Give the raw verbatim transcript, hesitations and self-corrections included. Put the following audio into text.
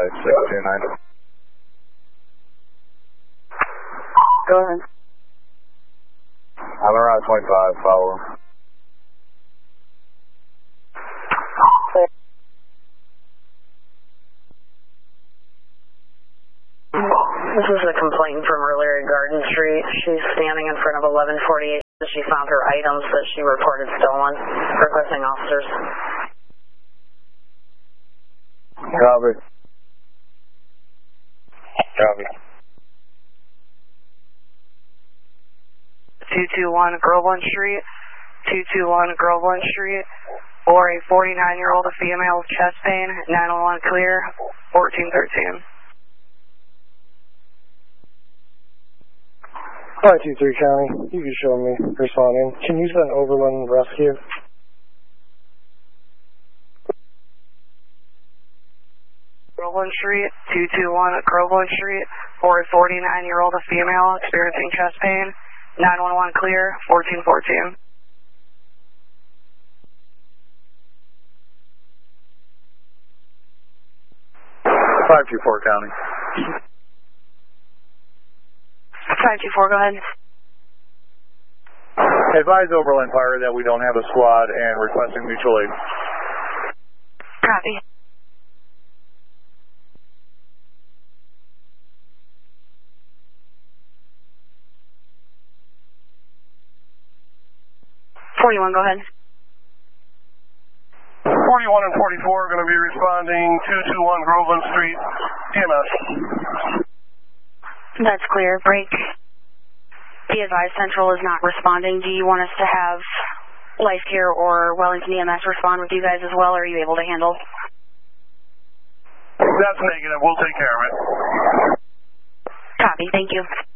six two nine. Go ahead. I'm around twenty-five, follow. This is a complaint from earlier at Garden Street. She's standing in front of eleven forty-eight. She found her items that she reported stolen, requesting officers. Copy. Copy. two two one Groveland Street, two two one Groveland Street, or a forty-nine-year-old female with chest pain, nine one one clear, fourteen thirteen. five two three County, you can show me responding. Can you send Overland Rescue? Groveland Street, two two one Groveland Street, or a forty-nine-year-old female experiencing chest pain, nine one one clear, fourteen fourteen. five two four County. five two four, go ahead. Advise Overland Fire that we don't have a squad and requesting mutual aid. Copy. forty-one, go ahead. forty-one and forty-four are going to be responding two two one Groveland Street, E M S. That's clear. Break. The advice central is not responding. Do you want us to have Life Care or Wellington E M S respond with you guys as well, or are you able to handle? That's negative. We'll take care of it. Copy. Thank you.